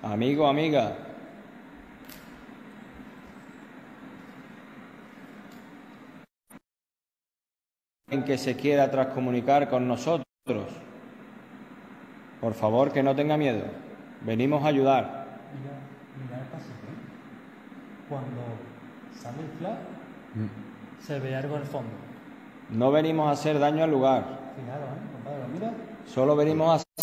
Amigo, amiga. En que se quiera transcomunicar con nosotros. Por favor, que no tenga miedo. Venimos a ayudar. Mira el pasillo. Cuando sale el flash, se ve algo en el fondo. No venimos a hacer daño al lugar. Fijaros, compadre, mira. Solo venimos a...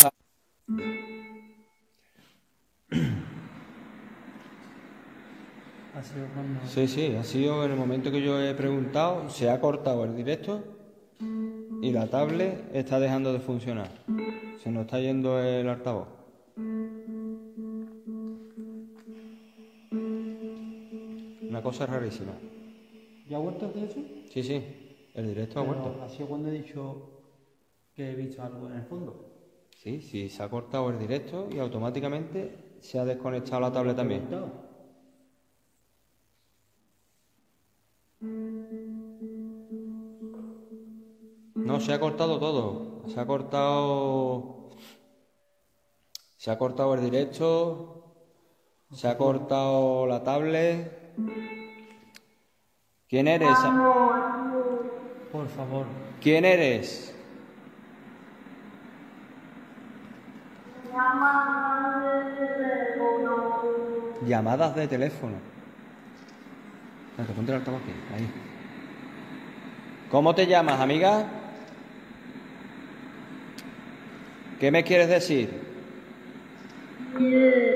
Ha sido cuando... Sí, ha sido en el momento que yo he preguntado, se ha cortado el directo y la tablet está dejando de funcionar. Se nos está yendo el altavoz. Una cosa rarísima. ¿Ya ha vuelto el directo? Sí, el directo ha vuelto. Ha sido cuando he dicho que he visto algo en el fondo. Sí, se ha cortado el directo y automáticamente se ha desconectado la tablet también. No, se ha cortado todo. Se ha cortado el directo, se ha cortado la tablet. ¿Quién eres? Por favor. ¿Quién eres? Llamadas de teléfono. Espérate, ponte el altavoz aquí. Ahí. ¿Cómo te llamas, amiga? ¿Qué me quieres decir?